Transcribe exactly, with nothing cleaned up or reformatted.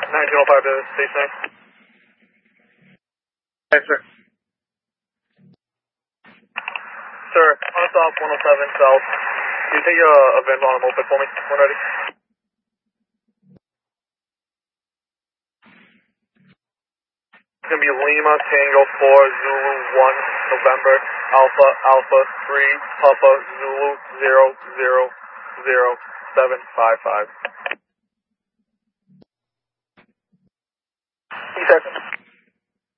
nineteen oh five to station. Yes, sir. Sir, on stop one oh seven south. Can you take a, a VIN on a moped for me when ready? It's going to be Lima Tango four Zulu one November Alpha Alpha three Papa Zulu zero zero zero seven five five. Two seconds.